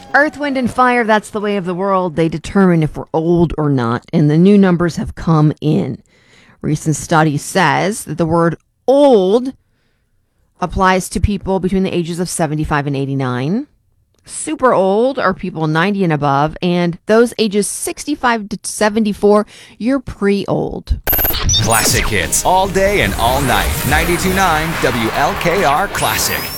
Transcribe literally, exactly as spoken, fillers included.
Earth, wind, and fire, that's the way of the world. They determine if we're old or not, and the new numbers have come in. Recent study says that the word old applies to people between the ages of seventy-five and eighty-nine. Super old are people ninety and above, and those ages sixty-five to seventy-four, you're pre-old. Classic hits all day and all night. ninety-two point nine W L K R Classic.